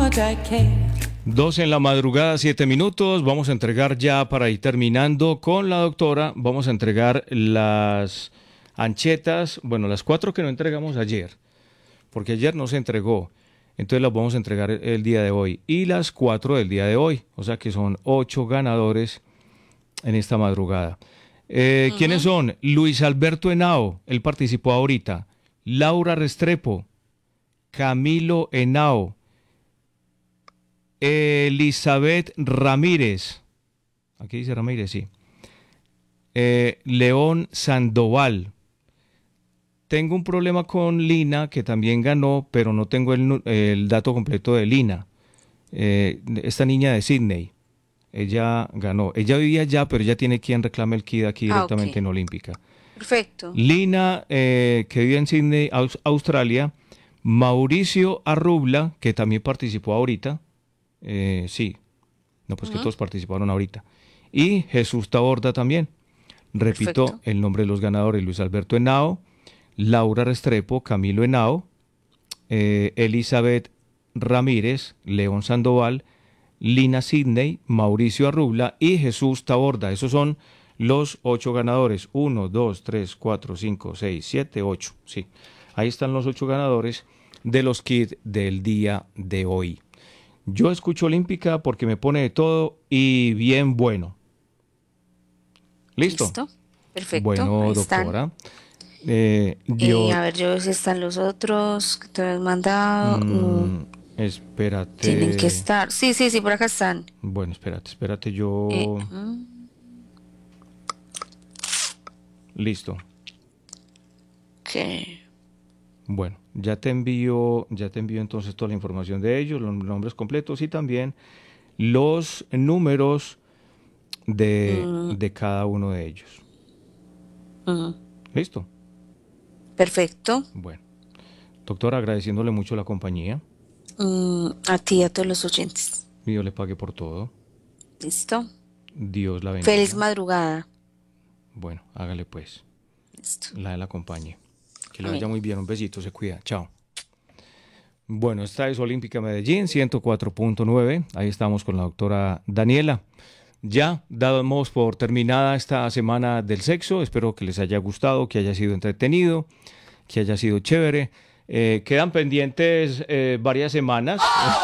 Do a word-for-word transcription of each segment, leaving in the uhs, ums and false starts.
Dos en la madrugada, siete minutos. Vamos a entregar ya para ir terminando con la doctora. Vamos a entregar las anchetas, bueno, las cuatro que no entregamos ayer, porque ayer no se entregó. Entonces las vamos a entregar el día de hoy. Y las cuatro del día de hoy. O sea que son ocho ganadores en esta madrugada. Eh, uh-huh. ¿Quiénes son? Luis Alberto Henao, él participó ahorita. Laura Restrepo, Camilo Henao, Elizabeth Ramírez, aquí dice Ramírez, sí. Eh, León Sandoval. Tengo un problema con Lina, que también ganó, pero no tengo el, el dato completo de Lina. Eh, esta niña de Sydney, ella ganó. Ella vivía allá, pero ella tiene quien reclame el KID aquí directamente ah, okay. en Olímpica. Perfecto. Lina, eh, que vive en Sydney, Aus- Australia. Mauricio Arrubla, que también participó ahorita. Eh, sí, no, pues uh-huh. que todos participaron ahorita. Y Jesús Taborda también. Repito Perfecto. El nombre de los ganadores: Luis Alberto Henao, Laura Restrepo, Camilo Henao, eh, Elizabeth Ramírez, León Sandoval, Lina Sydney, Mauricio Arrubla y Jesús Taborda. Esos son los ocho ganadores. Uno, dos, tres, cuatro, cinco, seis, siete, ocho. Sí, ahí están los ocho ganadores de los kits del día de hoy. Yo escucho Olímpica porque me pone de todo y bien bueno. ¿Listo? Listo. Perfecto. Bueno, ahí doctora. Eh, yo... eh, a ver, yo ver si están los otros que te has mandado. Mm, mm. Espérate. Tienen que estar. Sí, sí, sí, por acá están. Bueno, espérate, espérate, yo... Eh, uh-huh. Listo. Ok. Bueno, ya te envío, ya te envío entonces toda la información de ellos, los nombres completos y también los números de, uh-huh. de cada uno de ellos. Uh-huh. ¿Listo? Perfecto. Bueno, doctora, agradeciéndole mucho la compañía. Mm, a ti y a todos los oyentes. Dios le pague por todo. Listo. Dios la bendiga. Feliz madrugada. Bueno, hágale pues. Listo. La de la compañía. Que le vaya muy bien. Un besito, se cuida. Chao. Bueno, esta es Olímpica Medellín, ciento cuatro punto nueve. Ahí estamos con la doctora Daniela. Ya damos por terminada esta semana del sexo. Espero que les haya gustado, que haya sido entretenido, que haya sido chévere. Eh, quedan pendientes eh, varias semanas.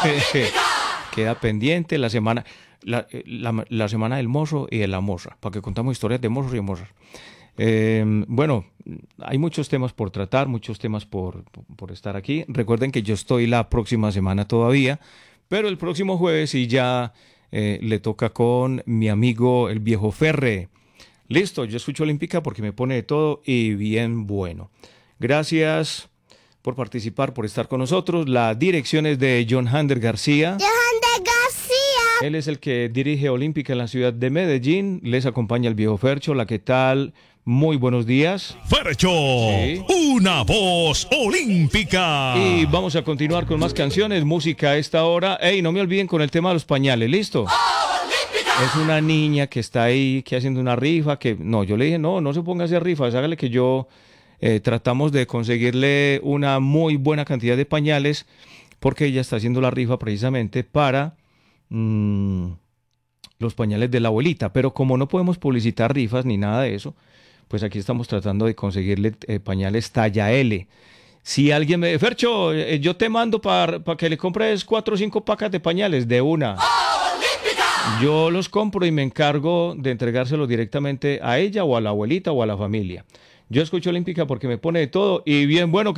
Queda pendiente la semana, la, la, la semana del mozo y de la moza, para que contamos historias de mozos y de mozas. Eh, bueno, hay muchos temas por tratar, muchos temas por, por estar aquí. Recuerden que yo estoy la próxima semana todavía, pero el próximo jueves sí ya eh, le toca con mi amigo el viejo Ferre. Listo, yo escucho Olímpica porque me pone de todo y bien bueno. Gracias por participar, por estar con nosotros. La dirección es de John Hander García. John Hander García. Él es el que dirige Olímpica en la ciudad de Medellín. Les acompaña el viejo Fercho. La ¿qué tal? Muy buenos días. Fercho, sí. Una voz olímpica. Y vamos a continuar con más canciones, música a esta hora. Ey, no me olviden con el tema de los pañales, ¿listo? ¡Olímpica! Es una niña que está ahí, que haciendo una rifa, que no, yo le dije, no, no se ponga a hacer rifas, hágale que yo eh, tratamos de conseguirle una muy buena cantidad de pañales, porque ella está haciendo la rifa precisamente para mmm, los pañales de la abuelita, pero como no podemos publicitar rifas ni nada de eso, pues aquí estamos tratando de conseguirle eh, pañales talla L. Si alguien me dice, Fercho, eh, yo te mando para pa que le compres cuatro o cinco pacas de pañales de una. ¡Olímpica! Yo los compro y me encargo de entregárselos directamente a ella o a la abuelita o a la familia. Yo escucho Olímpica porque me pone de todo y bien bueno que